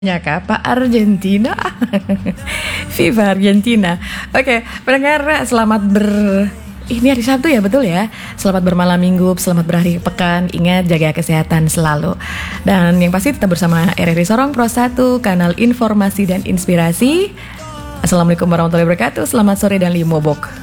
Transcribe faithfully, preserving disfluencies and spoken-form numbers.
Ya kak, Pak Argentina. Viva Argentina. Oke, pendengar selamat ber ini hari Sabtu ya, betul ya. Selamat bermalam minggu, selamat berakhir pekan. Ingat jaga kesehatan selalu. Dan yang pasti tetap bersama R R I Sorong Pro satu, kanal informasi dan inspirasi. Assalamualaikum warahmatullahi wabarakatuh. Selamat sore dan limobok.